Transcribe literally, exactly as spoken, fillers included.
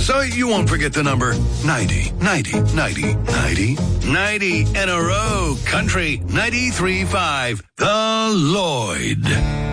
So you won't forget the number ninety, ninety, ninety, ninety, ninety in a row. Country ninety-three point five. The Lloyd.